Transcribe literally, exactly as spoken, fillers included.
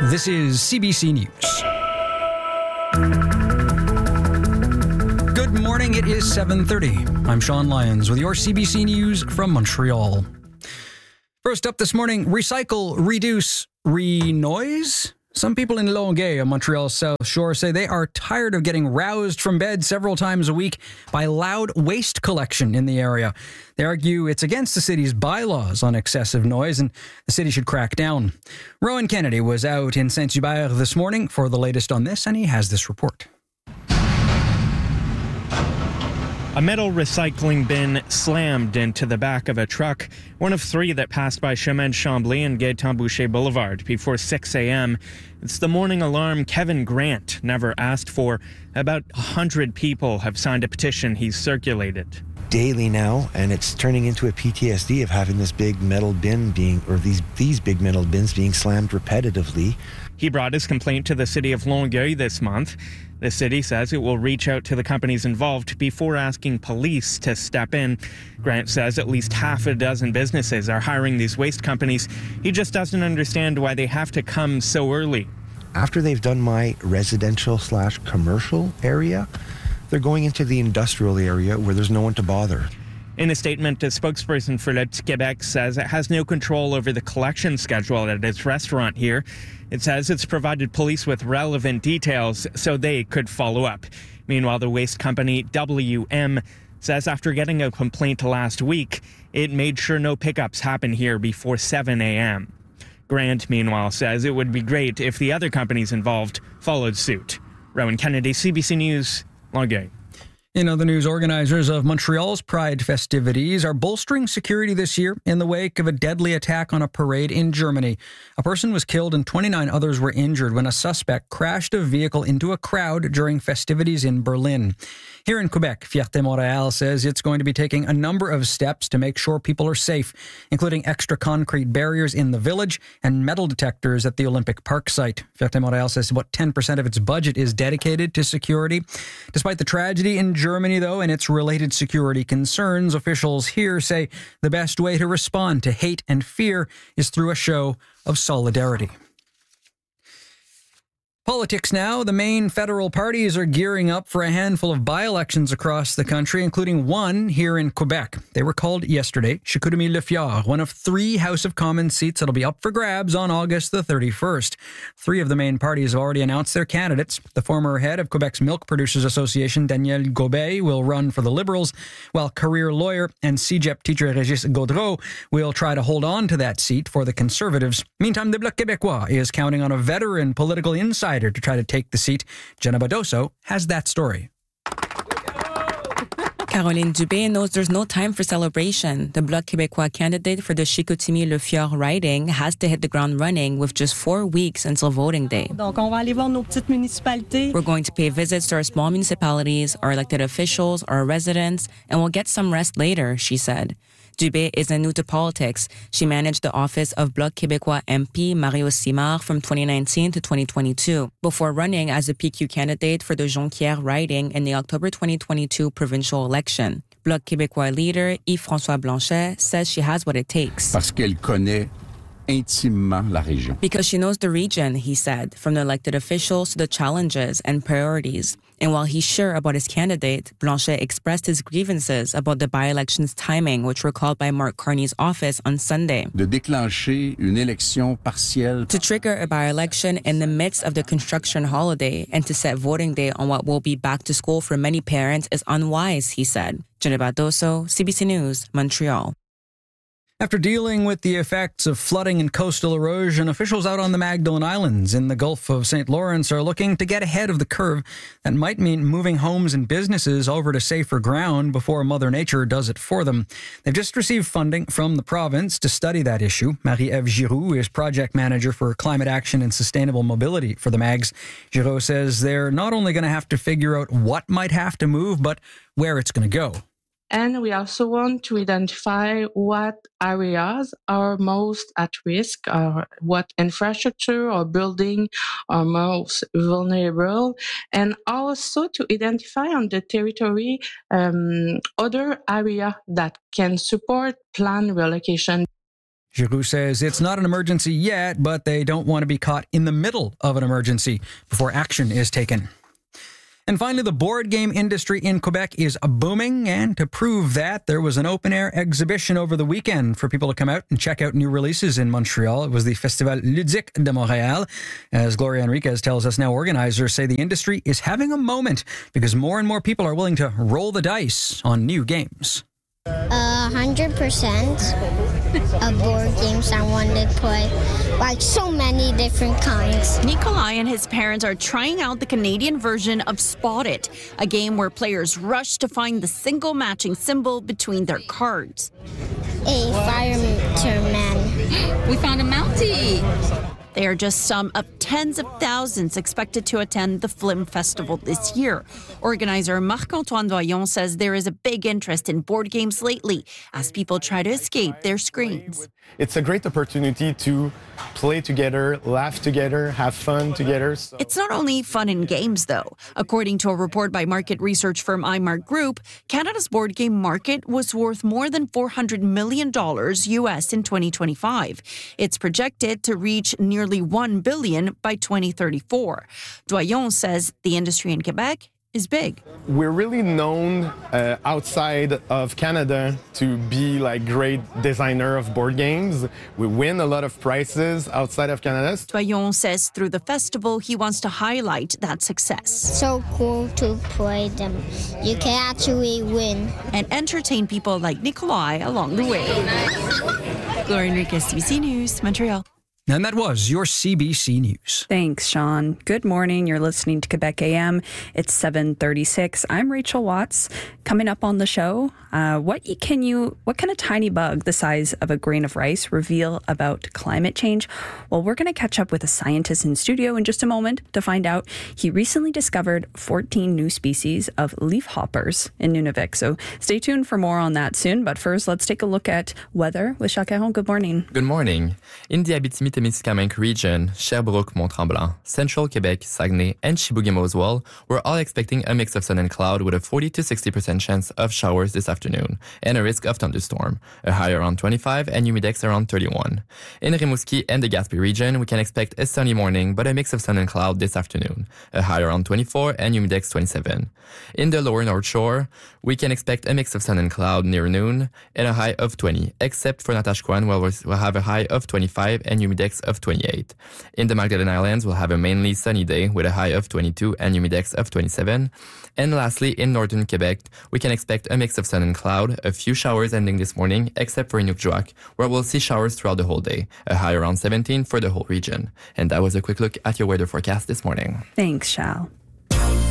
This is C B C News. Good morning, it is seven thirty. I'm Sean Lyons with your C B C News from Montreal. First up this morning, recycle, reduce, re-noise? Some people in Longueuil on Montreal's South Shore say they are tired of getting roused from bed several times a week by loud waste collection in the area. They argue it's against the city's bylaws on excessive noise and the city should crack down. Rowan Kennedy was out in Saint-Hubert this morning for the latest on this, and he has this report. A metal recycling bin slammed into the back of a truck, one of three that passed by Chemin de Chambly and Gaétan Boucher Boulevard before six a.m. It's the morning alarm Kevin Grant never asked for. About one hundred people have signed a petition he's circulated. Daily now, and it's turning into a P T S D of having this big metal bin being, or these these big metal bins being slammed repetitively. He brought his complaint to the city of Longueuil this month. The city says it will reach out to the companies involved before asking police to step in. Grant says at least half a dozen businesses are hiring these waste companies. He just doesn't understand why they have to come so early. After they've done my residential slash commercial area, they're going into the industrial area where there's no one to bother. In a statement, a spokesperson for Le Petit Québec says it has no control over the collection schedule at its restaurant here. It says it's provided police with relevant details so they could follow up. Meanwhile, the waste company W M says after getting a complaint last week, it made sure no pickups happen here before seven a.m. Grant, meanwhile, says it would be great if the other companies involved followed suit. Rowan Kennedy, C B C News, Longueuil. In other news, organizers of Montreal's Pride festivities are bolstering security this year in the wake of a deadly attack on a parade in Germany. A person was killed and twenty-nine others were injured when a suspect crashed a vehicle into a crowd during festivities in Berlin. Here in Quebec, Fierté Montréal says it's going to be taking a number of steps to make sure people are safe, including extra concrete barriers in the village and metal detectors at the Olympic Park site. Fierté Montréal says about ten percent of its budget is dedicated to security. Despite the tragedy in Germany, though, and its related security concerns, officials here say the best way to respond to hate and fear is through a show of solidarity. Politics now. The main federal parties are gearing up for a handful of by-elections across the country, including one here in Quebec. They were called yesterday. Chicoutimi-Le one of three House of Commons seats that'll be up for grabs on August the thirty-first. Three of the main parties have already announced their candidates. The former head of Quebec's Milk Producers Association, Daniel Gobey, will run for the Liberals, while career lawyer and C G E P teacher Régis Gaudreau will try to hold on to that seat for the Conservatives. Meantime, the Bloc Québécois is counting on a veteran political insider to try to take the seat. Jenna Badoso has that story. Caroline Dubé knows there's no time for celebration. The Bloc Québécois candidate for the Chicoutimi-Le Fjord riding has to hit the ground running with just four weeks until voting day. Donc, on va aller voir nos petites municipalités. We're going to pay visits to our small municipalities, our elected officials, our residents, and we'll get some rest later, she said. Dubé isn't new to politics. She managed the office of Bloc Québécois M P Mario Simard from twenty nineteen to twenty twenty-two, before running as a P Q candidate for the Jonquière riding in the October twenty twenty-two provincial election. Bloc Québécois leader Yves-François Blanchet says she has what it takes. Parce qu'elle connaît intimement la région. Because she knows the region, he said, from the elected officials to the challenges and priorities. And while he's sure about his candidate, Blanchet expressed his grievances about the by-election's timing, which were called by Mark Carney's office on Sunday. De déclencher une élection partielle. To trigger a by-election in the midst of the construction holiday and to set voting day on what will be back to school for many parents is unwise, he said. Jenna Badoso, C B C News, Montreal. After dealing with the effects of flooding and coastal erosion, officials out on the Magdalen Islands in the Gulf of Saint Lawrence are looking to get ahead of the curve. That might mean moving homes and businesses over to safer ground before Mother Nature does it for them. They've just received funding from the province to study that issue. Marie-Ève Giroux is project manager for climate action and sustainable mobility for the Mags. Giroux says they're not only going to have to figure out what might have to move, but where it's going to go. And we also want to identify what areas are most at risk, or what infrastructure or building are most vulnerable, and also to identify on the territory um, other areas that can support planned relocation. Giroux says it's not an emergency yet, but they don't want to be caught in the middle of an emergency before action is taken. And finally, the board game industry in Quebec is booming, and to prove that, there was an open-air exhibition over the weekend for people to come out and check out new releases in Montreal. It was the Festival Ludique de Montréal. As Gloria Enriquez tells us now, organizers say the industry is having a moment because more and more people are willing to roll the dice on new games. A hundred percent of board games I want to play, like so many different kinds. Nikolai and his parents are trying out the Canadian version of Spot It, a game where players rush to find the single matching symbol between their cards. A fireman. We found a Mountie. They are just some of tens of thousands expected to attend the Flim Festival this year. Organizer Marc-Antoine Doyon says there is a big interest in board games lately as people try to escape their screens. It's a great opportunity to play together, laugh together, have fun together. So. It's not only fun in games, though. According to a report by market research firm iMark Group, Canada's board game market was worth more than four hundred million dollars U S in twenty twenty-five. It's projected to reach nearly one billion dollars by twenty thirty-four. Doyon says the industry in Quebec is big. We're really known uh, outside of Canada to be like great designer of board games. We win a lot of prizes outside of Canada. Doyon says through the festival, he wants to highlight that success. So cool to play them. You can actually win. And entertain people like Nikolai along the way. Gloria Enriquez, C B C News, Montreal. And that was your C B C News. Thanks, Sean. Good morning. You're listening to Quebec A M. It's seven thirty-six. I'm Rachel Watts. Coming up on the show, uh, what can you, what can a tiny bug the size of a grain of rice reveal about climate change? Well, we're going to catch up with a scientist in studio in just a moment to find out. He recently discovered fourteen new species of leafhoppers in Nunavik. So stay tuned for more on that soon. But first, let's take a look at weather with Jacques Caron. Good morning. Good morning. In the Abitibi-Témiscamingue region, Sherbrooke, Mont-Tremblant, Central Quebec, Saguenay, and Chibougamau as well, we're all expecting a mix of sun and cloud with a forty to sixty percent chance of showers this afternoon and a risk of thunderstorm, a high around twenty-five and humidex around thirty-one. In Rimouski and the Gaspé region, we can expect a sunny morning but a mix of sun and cloud this afternoon, a high around twenty-four and humidex twenty-seven. In the lower North Shore, we can expect a mix of sun and cloud near noon and a high of twenty, except for Natashquan where we'll have a high of twenty-five and humidex of twenty-eight. In the Magdalen Islands, we'll have a mainly sunny day with a high of twenty-two and humidex of twenty-seven. And lastly, in northern Quebec, we can expect a mix of sun and cloud, a few showers ending this morning, except for Inukjuak, where we'll see showers throughout the whole day, a high around seventeen for the whole region. And that was a quick look at your weather forecast this morning. Thanks, Shal.